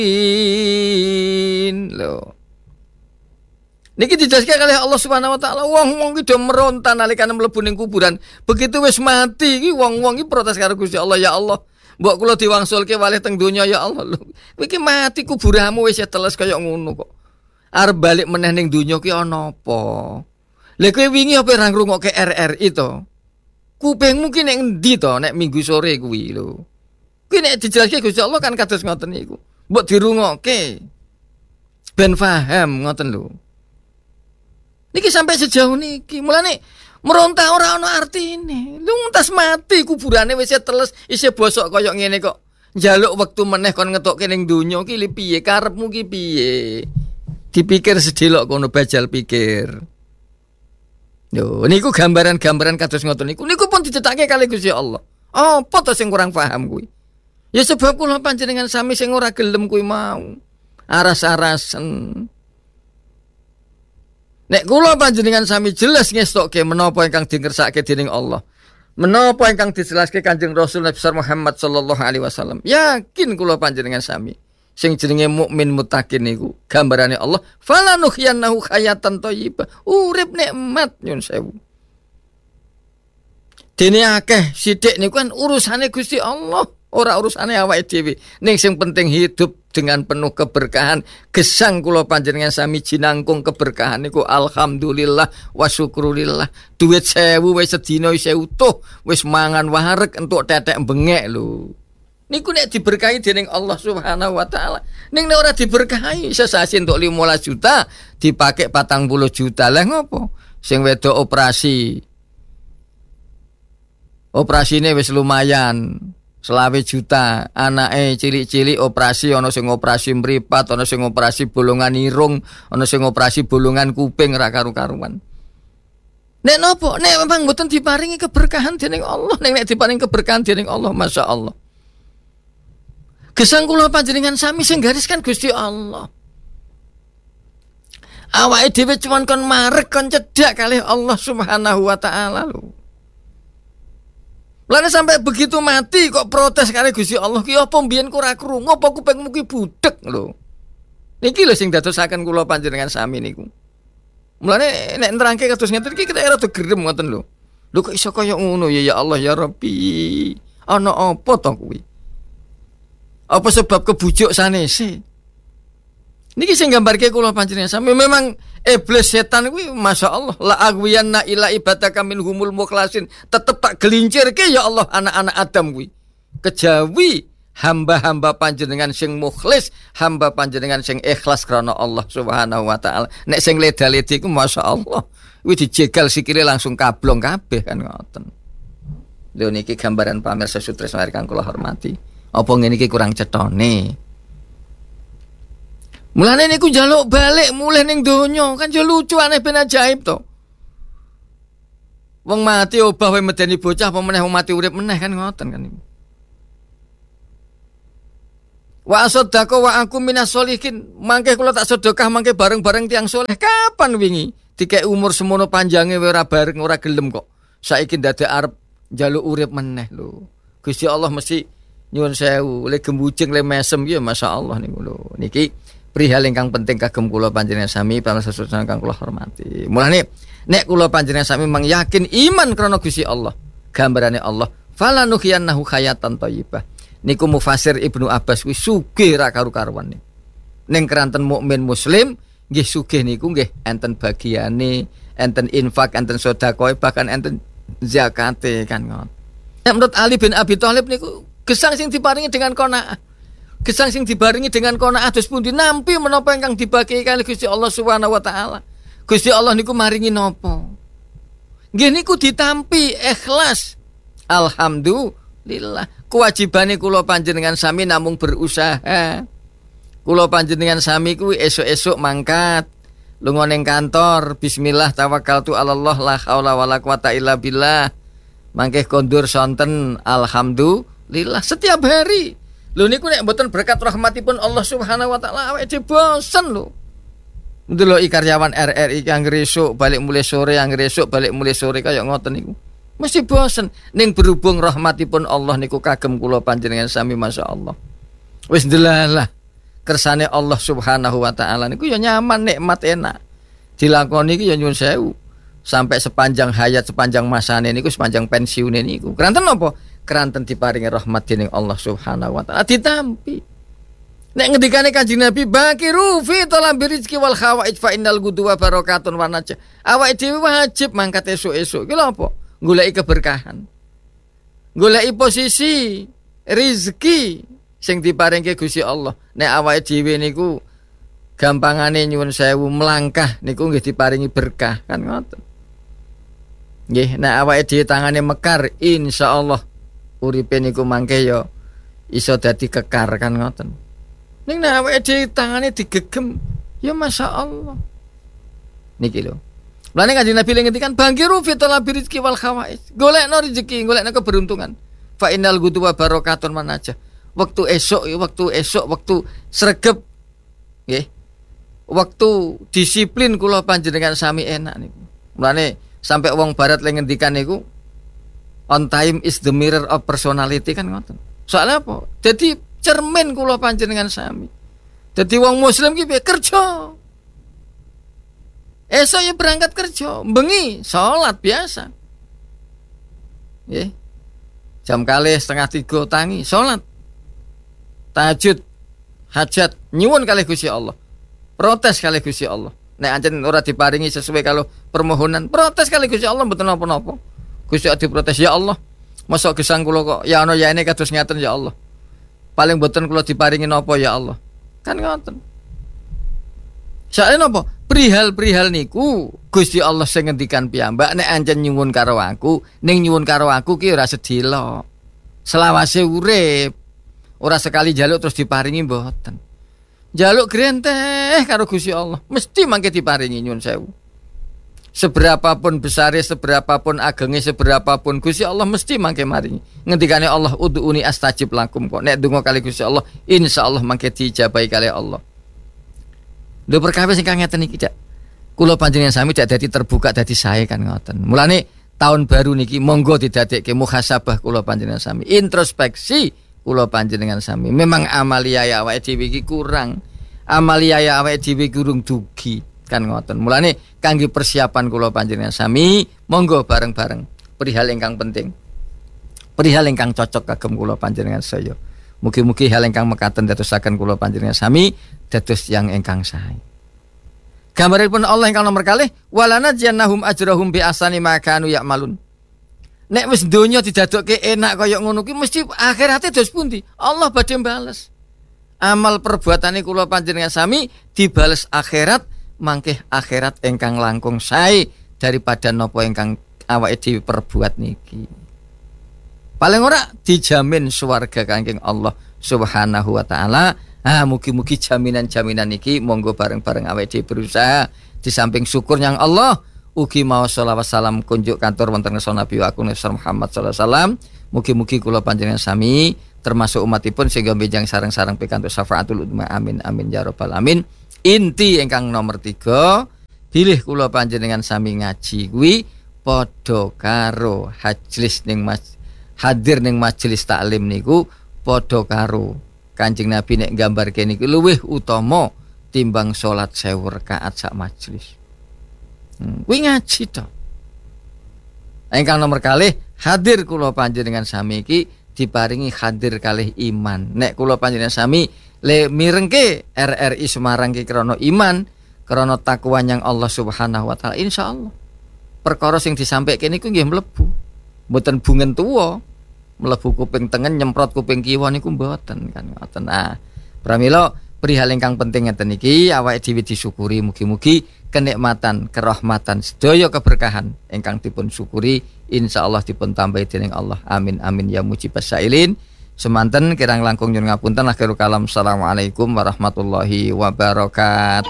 Lho. Niki dijelaskan oleh Allah Subhanahu wa taala, wong-wong iki do meronta nalikane mlebu ning kuburan. Begitu wis mati iki wong-wong iki protes karo Gusti Allah, ya Allah, mbok kula diwangsulke walih teng donya ya Allah. Lho, iki mati kuburanmu wis teles kaya ngono kok. Arep balik meneh ning donya ki ana apa? Lha kowe wingi apa ora ngrungokke RRI to? Kupingmu ki nek endi to nek Minggu sore kuwi lho. Kuwi nek dijelaske Gusti Allah kan kados ngoten niku. Mbok dirungokke ben paham ngoten lho. Niki sampai sejauh niki, mulane meronta ora ana artine. Lu entas mati kuburane wis teles isih bosok kaya ngene kok. Njaluk wektu meneh kon ngetokke ning donya ki piye karepmu ki piye? Dipikir sedelok kono bajal pikir. Yo, niku gambaran-gambaran kados ngoten niku. Niku pun dicetake kali Gusti Allah. Apa to sing kurang paham kuwi? Ya sebab kula panjenengan sami sing ora gelem kuwi mau. Aras-arasen. Nek kula panjenengan sami jelas ngestokke menapa ingkang dingersake dening Allah. Menapa ingkang dijelaske Kanjeng Rasul Nabi Muhammad sallallahu alaihi wasallam. Yakin kula panjenengan sami sing jenenge mukmin muttaqin niku gambarane Allah, falanuhyannahu hayatan thayyibah. Urip nikmat nyun sewu. Dene akeh sithik niku kan urusane Gusti Allah, ora urusane awake dhewe. Ning sing penting hidup dengan penuh keberkahan. Gesang kula panjenengan sami jinangkung keberkahan niku alhamdulillah wa syukurillah. Duit 1000 wis sedina isih utuh, wis mangan wareg entuk tetek bengek lho. Niku nek diberkahi dening Allah Subhanahu wa taala. Ning nek ora diberkahi sesasi entuk 15 juta, dipakai 40 juta. Lah ngopo? Sing wedok operasi. Operasine wis lumayan. 20 juta, anake cilik-cilik operasi, ana sing operasi mripat, ana sing operasi bolongan irung, ana sing operasi bolongan kuping ra karu-karuan. Nek napa? Nek memang mboten diparingi keberkahan dening Allah, nek diparingi keberkahan dening Allah, masyaallah. Gesang kula panjenengan sami sing gariskan Gusti Allah. Awake dhewe cuman kon marek kon cedhak kalih Allah Subhanahu wa taala lho. Lalu sampai begitu mati kok protes kali Gusti Allah ki apa mbiyen ku ora krungu apa kupingmu ki budhek lho. Niki lho sing dadosaken kula panjenengan sami niku. Mulane nek nerangke kados ngeten iki kita rada gerem ngoten lho. Lho kok iso kaya ngono ya Allah ya Rabbi. Ana apa to kuwi? Apa sebab kebujuk sanese? Niki sing gambarke kula panjenengan sami memang iblis setan kuwi masyaallah la agwiyanna ila ibadaka minhumul mukhlasin tetep tak gelincirke ya Allah anak-anak Adam kuwi. Kejawi hamba-hamba panjenengan sing mukhlis, hamba panjenengan sing ikhlas krana Allah Subhanahu wa taala. Nek sing leda-ledi ku masyaallah kuwi dijegal sikile langsung kablong kabeh kan ngoten. Lho niki gambaran pamirsa sutresna kang kula hormati. Apa ngene iki kurang cetone? Mulane niku njaluk balik mulih ning donya kan yo lucu aneh ben ajaib to. Wong mati obah wae medeni bocah apa meneh wong mati urip meneh kan ngoten kan niku. Wa asaddaqa wa aku minas sholihin, mangke kula tak sedekah mangke bareng-bareng tiyang saleh. Kapan wingi dikek umur semono panjange ora bareng ora gelem kok. Saiki ndadak arep njaluk urip meneh lho. Gusti Allah mesti nyuwun sewu, le gembujeng le mesem ya masyaallah niku lho. Niki perihal ingkang penting kagem kula panjenengan sami pamirsa sedherek kang kula hormati. Mulane nek kula panjenengan sami mang yakin iman krana Gusti Allah, gambarane Allah, falanuhyannahu hayatan thayyibah. Niku mufasir Ibnu Abbas kuwi sugih ra karu-karuan. Ning keranten mukmin muslim nggih sugih niku nggih enten bagiane, enten infak, enten sedekah, bahkan enten zakate kan ngoten. Menurut Ali bin Abi Thalib niku gesang sing diparingi dengan qanaah. Gesang sing dibarengi dengan qanaah dos pundi nampi menapa ingkang dibagi kali Gusti Allah Subhanahu wa taala. Gusti Allah niku maringi napa? Nggih niku ditampi ikhlas. Alhamdulillah. Kewajibane kula panjenengan sami namung berusaha. Kula panjenengan sami kuwi esuk-esuk mangkat, lunga ning kantor, bismillah tawakkaltu 'alallah la haula wala quwata illa billah. Mangke kondur sonten alhamdulillah setiap hari. Lho niku nek mboten berkat rahmatipun Allah Subhanahu wa taala awake dhewe bosen lho. Ndeloki karyawan RRI kang ngresuk balik mulai sore, yang ngresuk balik mulai sore kaya ngoten niku. Mesti bosen. Ning berhubung rahmatipun Allah niku kagem kula panjenengan sami masyaallah. Wis ndelalah kersane Allah Subhanahu wa taala niku ya nyaman, nikmat, enak. Dilakoni iki ya nyuwun sewu. Sampai sepanjang hayat, sepanjang masane niku, sepanjang pensiune niku. Keranten napa? Keranten diparingi rahmat dening Allah Subhanahu wa taala ditampi. Nek ngendikane Kanjeng Nabi bakiru fi talabi rizqi wal khawaij fa innal ghudwa barakatun wa najah. Awake dhewe wajib mangkat esuk-esuk. Ki lho apa? Goleki keberkahan. Goleki posisi rezeki sing diparingke Gusti Allah. Nek awake dhewe niku gampangane nyuwun sewu melangkah niku nggih diparingi berkah kan ngoten. Nggih, nek awake dhewe tangane mekar insyaallah uripe niku mangke ya iso dadi kekar kan ngoten. Ning nek awake dhewe tangane digegem ya masyaallah. Niki lho. Mulane Kanjeng Nabi ngendikan bangkiru fi talabi rizqi wal khawaij. Golekno rezeki, golekno keberuntungan. Fa innal ghudwa barakatun manajah. Waktu esok, waktu sregep nggih. Waktu disiplin kula panjenengan sami enak niku. Mulane sampai wong barat ngendikan niku on time is the mirror of personality kan ngoten. Soalnya apa? Jadi cermin kula panjenengan sami. Jadi wong muslim ki kerja. Esok ya berangkat kerja, bengi salat biasa. Nggih. Jam 2:30 tangi salat. Tahajud, hajat, nyuwun kalih Gusti Allah. Protes kalih Gusti Allah. Nek ancen ora diparingi sesuai kalau permohonan, protes kalih Gusti Allah mboten napa-napa. Gusti Allah diprotes, ya Allah. Mosok gesang kula kok ya ana ya ini kados ngaten ya Allah. Paling mboten kula diparingi napa ya Allah. Kan ngoten. Soalnya napa? Perihal-perihal niku Gusti Allah sing ngendikan piyambak nek ancen nyuwun karo aku, ning nyuwun karo aku ki ora sedhela. Selawase urip. Ora sekali jaluk terus diparingi mboten. Jaluk grenteh karo Gusti Allah, mesti mangke diparingi nyuwun sewu. Seberapapun besare, seberapapun agenge, seberapapun Gusti Allah mesti mangke maringi. Ngendikane Allah ud'uni astajib lakum kok. Nek donga kali Gusti Allah, insyaallah mangke dijabahi kali Allah. Lho perkawis ingkang ngeten iki, Cak. Kula panjenengan sami dak dadi terbuka dadi sae kan ngoten. Mulane tahun baru niki monggo didadekke muhasabah kula panjenengan sami, introspeksi kula panjenengan sami. Memang amalia ya awake dhewe iki kurang. Amalia ya awake dhewe kurang dugi kan ngoten. Mulane kangge persiapan kula panjenengan sami, monggo bareng-bareng perihal ingkang penting. Perihal ingkang cocok kagem kula panjenengan saya. Mugi-mugi hal ingkang mekaten dadosaken kula panjenengan sami dados yang ingkang sae. Gambaripun Allah ingkang nomor kalih walana jannahum ajrahum bi asani ma kanu ya'malun. Nek wis donya didadokke enak kaya ngono ki mesti akhirate dos pundi? Allah badhe bales. Amal perbuatane kula panjenengan sami dibales akhirat, mangke akhirat ingkang langkung sae daripada napa ingkang awake dhewe perbuat niki. Paling ora dijamin swarga kangking Allah Subhanahu wa taala. Mugi-mugi jaminan-jaminan niki monggo bareng-bareng awake dhewe berusaha di samping syukur yang Allah ugi mau sholawat salam kunjuk kantor wonten ngarsa Nabi wa Muhammad sallallahu alaihi wasallam. Mugi-mugi kula panjenengan sami termasuk umatipun sehingga benjang sareng-sareng pikantuk syafaatul uzma. Amin amin ya rabbal alamin. Inti ingkang nomor 3, pilih kula panjenengan sami ngaji kuwi padha karo hadir ning majelis taklim niku padha karo Kanjeng Nabi nek nggambarke niku luwih utama timbang salat 1000 rakaat sak majelis. Kuwi ngaji to. Ingkang nomor kalih hadir kula panjenengan sami iki diparingi hadir kalih iman. Nek kula panjenengan sami le mirengke RRI Semarang ki krana iman, krana takwa yang Allah Subhanahu wa taala insyaallah. Perkara sing disampaikan niku nggih mlebu. Mboten bungen tuwa. Mlebu kuping tengen nyemprot kuping kiwa niku mboten kan ngoten. Pramila perihal ingkang penting ngeten iki awake dhewe disyukuri mugi-mugi kenikmatan, kerahmatan, sedaya keberkahan ingkang dipun syukuri insyaallah dipun tambahi dening Allah. Amin amin ya mujibas sailin. Semanten kirang langkung nyuwun ngapunten akhirul kalam. Assalamualaikum warahmatullahi wabarakatuh.